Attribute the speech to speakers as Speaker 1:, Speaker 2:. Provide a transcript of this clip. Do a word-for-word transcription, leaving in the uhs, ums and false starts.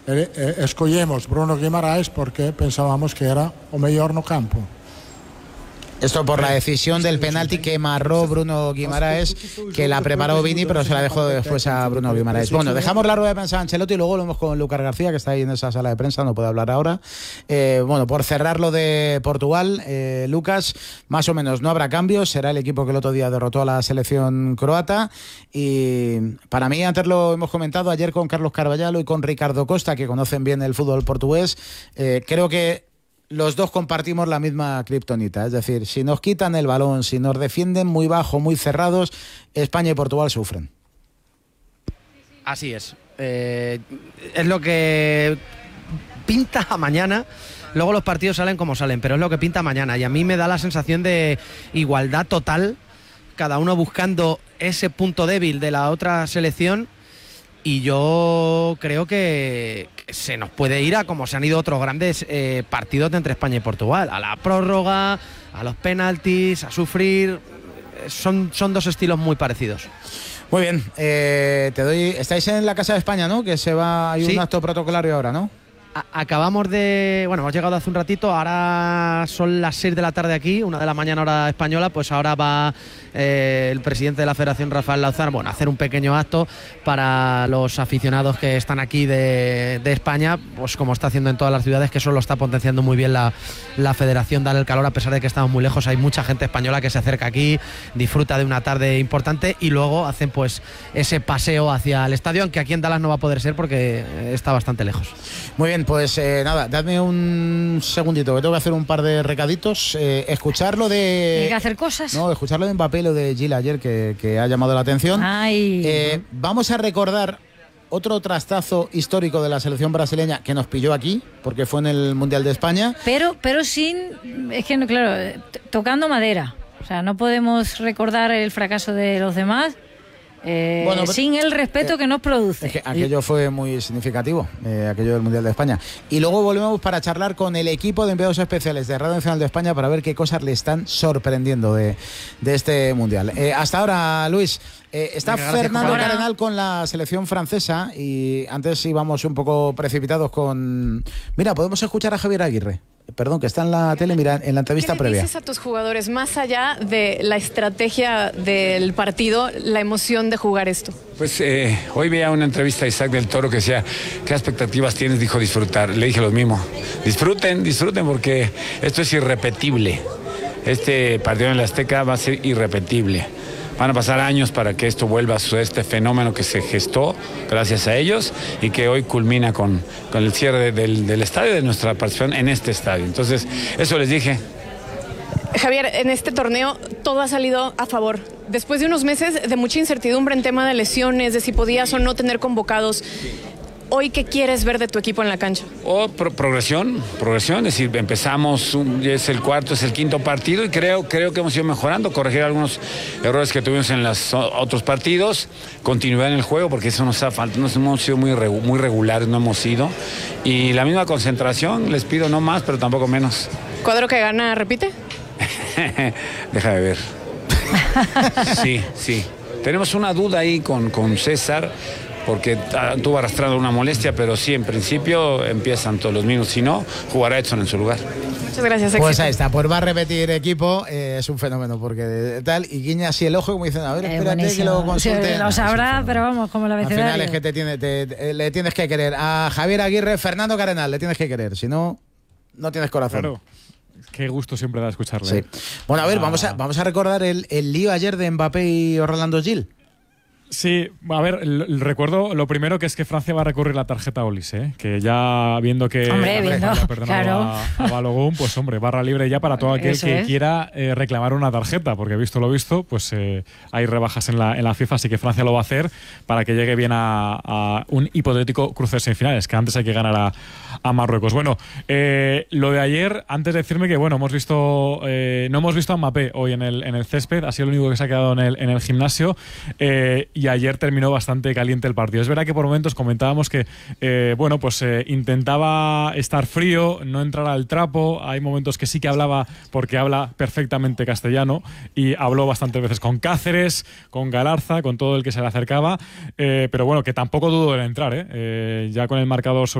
Speaker 1: eh, eh, escollemos Bruno Guimaraes porque pensábamos que era o mellor no campo.
Speaker 2: Esto por la decisión del penalti que marró Bruno Guimaraes, que la preparó Vini, pero se la dejó después a Bruno Guimaraes. Bueno, dejamos la rueda de prensa de Ancelotti y luego lo vemos con Lucas García, que está ahí en esa sala de prensa, no puede hablar ahora. Eh, bueno, por cerrar lo de Portugal, eh, Lucas, más o menos no habrá cambios, será el equipo que el otro día derrotó a la selección croata. Y para mí, antes lo hemos comentado ayer con Carlos Carvalhalo y con Ricardo Costa, que conocen bien el fútbol portugués, eh, creo que los dos compartimos la misma kriptonita, es decir, si nos quitan el balón, si nos defienden muy bajo, muy cerrados, España y Portugal sufren.
Speaker 3: Así es. Eh, es lo que pinta a mañana. Luego los partidos salen como salen, pero es lo que pinta mañana. Y a mí me da la sensación de igualdad total, cada uno buscando ese punto débil de la otra selección. Y yo creo que se nos puede ir a como se han ido otros grandes eh, partidos de entre España y Portugal, a la prórroga, a los penaltis, a sufrir. Son, son dos estilos muy parecidos.
Speaker 2: Muy bien, eh, te doy. Estáis en la Casa de España, ¿no? Que se va, hay
Speaker 3: sí.
Speaker 2: un acto protocolario ahora, ¿no?
Speaker 3: A- acabamos de, bueno, hemos llegado hace un ratito, ahora son las seis de la tarde aquí, una de la mañana hora española, pues ahora va eh, el presidente de la Federación, Rafael Lauzar, bueno, a hacer un pequeño acto para los aficionados que están aquí de, de España, pues como está haciendo en todas las ciudades, que eso lo está potenciando muy bien la, la Federación, darle el calor a pesar de que estamos muy lejos. Hay mucha gente española que se acerca aquí, disfruta de una tarde importante y luego hacen pues ese paseo hacia el estadio, aunque aquí en Dallas no va a poder ser porque está bastante lejos.
Speaker 2: Muy bien, pues eh, nada, dadme un segundito, que tengo que hacer un par de recaditos. Eh, escuchar lo de...
Speaker 4: Hay que hacer cosas.
Speaker 2: No, escuchar lo de Mbappé, lo de Gil ayer, que, que ha llamado la atención.
Speaker 4: Ay.
Speaker 2: Eh, vamos a recordar otro trastazo histórico de la selección brasileña que nos pilló aquí, porque fue en el Mundial de España.
Speaker 4: Pero, pero sin, es que no, claro, t- tocando madera. O sea, no podemos recordar el fracaso de los demás. Eh,
Speaker 2: Bueno, pero-
Speaker 4: sin el respeto
Speaker 2: eh,
Speaker 4: que nos produce.
Speaker 2: Es que aquello fue muy significativo, eh, aquello del Mundial de España. Y luego volvemos para charlar con el equipo de enviados especiales de Radio Nacional de España para ver qué cosas le están sorprendiendo de, de este Mundial. Eh, hasta ahora, Luis, eh, está
Speaker 3: Venga, gracias,
Speaker 2: Fernando
Speaker 4: compañero.
Speaker 2: Cardenal con la selección francesa y antes íbamos un poco precipitados con... Mira, podemos escuchar a Javier Aguirre. Perdón, que está en la tele, mira, en la entrevista
Speaker 5: ¿Qué le
Speaker 2: previa.
Speaker 5: dices a tus jugadores, más allá de la estrategia del partido, la emoción de jugar esto?
Speaker 6: Pues eh, hoy veía una entrevista de Isaac del Toro que decía, ¿qué expectativas tienes? Dijo disfrutar. Le dije lo mismo. Disfruten, disfruten porque esto es irrepetible. Este partido en el Azteca va a ser irrepetible. Van a pasar años para que esto vuelva a suceder, este fenómeno que se gestó gracias a ellos y que hoy culmina con, con el cierre del, del estadio, de nuestra participación en este estadio. Entonces, eso les dije.
Speaker 5: Javier, en este torneo todo ha salido a favor. Después de unos meses de mucha incertidumbre en tema de lesiones, de si podías o no tener convocados, ¿hoy qué quieres ver de tu equipo en la cancha?
Speaker 6: O pro- progresión, progresión, es decir, empezamos, un- ya es el cuarto, es el quinto partido y creo, creo que hemos ido mejorando, corregir algunos errores que tuvimos en los otros partidos, continuar en el juego porque eso nos ha faltado, nos hemos sido muy, regu- muy regulares, no hemos sido, y la misma concentración, les pido no más, pero tampoco menos.
Speaker 5: ¿Cuadro que gana repite?
Speaker 6: Deja de ver. Sí, sí. Tenemos una duda ahí con, con César, porque ah, tuvo arrastrando una molestia, pero sí, en principio empiezan todos los mismos. Si no, jugará Edson en su lugar.
Speaker 5: Muchas gracias,
Speaker 2: Pues
Speaker 5: éxito.
Speaker 2: ahí está, pues va a repetir equipo, eh, es un fenómeno, porque de- tal, y guiña así el ojo como diciendo, a ver,
Speaker 4: Eh,
Speaker 2: espérate que
Speaker 4: buenísimo.
Speaker 2: lo consulte.
Speaker 4: Sí, lo sabrá, pero vamos, como el
Speaker 2: Al
Speaker 4: abecedario.
Speaker 2: final es que te tiene, te- te- le tienes que querer. A Javier Aguirre, Fernando Cardenal, le tienes que querer, si no, no tienes corazón.
Speaker 7: Claro. Qué gusto siempre da escucharle.
Speaker 2: Sí. Bueno, a ver,
Speaker 7: Ah.
Speaker 2: vamos a, vamos a recordar el, el lío ayer de Mbappé y Orlando Gil.
Speaker 7: Sí, a ver, l- l- recuerdo lo primero que es que Francia va a recurrir la tarjeta Olis, ¿eh? Que ya viendo que
Speaker 4: Hombre,
Speaker 7: la
Speaker 4: viendo,
Speaker 7: Francia ha perdonado
Speaker 4: claro.
Speaker 7: a, a Balogun, pues hombre, barra libre ya para todo aquel
Speaker 4: Eso
Speaker 7: que
Speaker 4: es.
Speaker 7: quiera eh, reclamar una tarjeta, porque visto lo visto, pues eh, hay rebajas en la, en la FIFA, así que Francia lo va a hacer para que llegue bien a, a un hipotético cruce de semifinales, que antes hay que ganar a, a Marruecos. Bueno, eh, lo de ayer, antes de decirme que bueno, hemos visto, eh, no hemos visto a Mbappé hoy en el, en el césped, ha sido el único que se ha quedado en el, en el gimnasio, eh, y ayer terminó bastante caliente el partido. Es verdad que por momentos comentábamos que eh, bueno, pues eh, intentaba estar frío, no entrar al trapo. Hay momentos que sí que hablaba, porque habla perfectamente castellano, y habló bastantes veces con Cáceres, con Galarza, con todo el que se le acercaba, eh, pero bueno, que tampoco dudó en entrar, ¿eh? Eh, ya con el marcador sobre